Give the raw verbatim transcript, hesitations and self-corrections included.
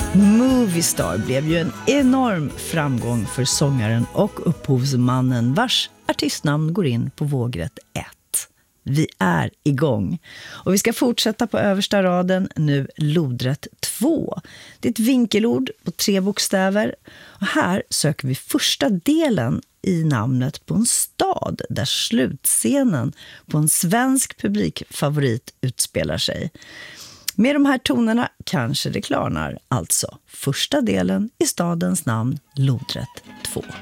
Moviestar blev ju en enorm framgång för sångaren och upphovsmannen vars artistnamn går in på vågrätt ett. Vi är igång. Och vi ska fortsätta på översta raden, nu lodrätt två. Det är ett vinkelord på tre bokstäver. Och här söker vi första delen i namnet på en stad där slutscenen på en svensk publikfavorit utspelar sig. Med de här tonerna kanske det klarnar, alltså första delen i stadens namn, lodrätt två.